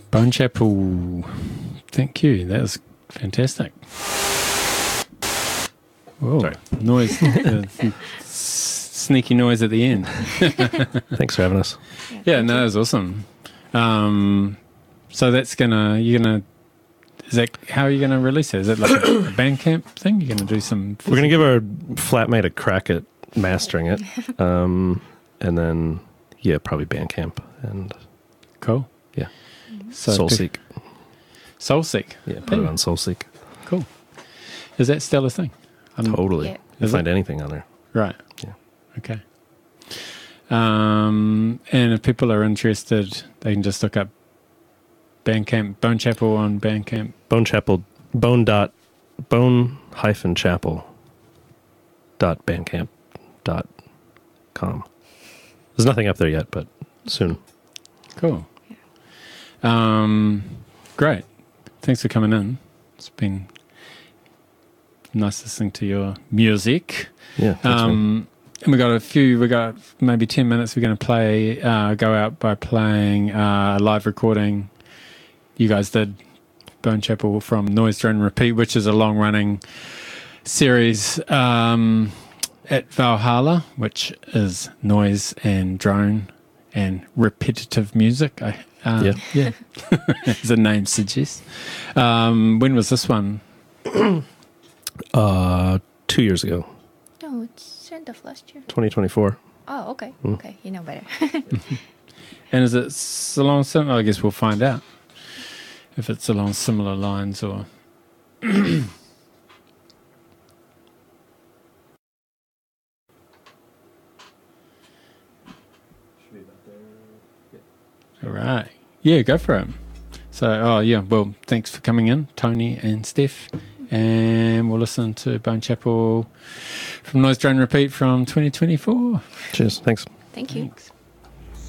Bone Chapel. Thank you. That was fantastic. Whoa, Sorry. noise. Sneaky noise at the end. Thanks for having us. Yeah, no, that was awesome. So that's is that how are you gonna release it? Is it like a Bandcamp thing? You're gonna do some? We're going to give our flatmate a crack at mastering it. And then, probably Bandcamp and Cool. Yeah. So Soulseek. Soulseek. Yeah, put it on Soulseek. Cool. Is that still a thing? Totally. Yeah. You Is find it? anything on there. Right. Yeah. Okay. And if people are interested, they can just look up Bandcamp, Bone Chapel on Bandcamp. Bone Chapel, bone-chapel.bandcamp.com. There's nothing up there yet, but soon. Cool. Great. Thanks for coming in. It's been nice listening to your music. Yeah. thanks, man. And we got maybe 10 minutes. We're going to go out by playing a live recording you guys did, Bone Chapel from Noise Drone Repeat, which is a long running series at Valhalla, which is noise and drone and repetitive music. Yeah. As the name suggests. When was this one? 2 years ago, No, it's end of last year. 2024. Oh, okay. Mm. Okay, you know better. And is it along similar? I guess we'll find out if it's along similar lines or. All right. Yeah, go for it. So, well, thanks for coming in, Tony and Steph. And we'll listen to Bone Chapel from Noise Drone Repeat from 2024. Cheers. Thanks. Thank you. Thanks.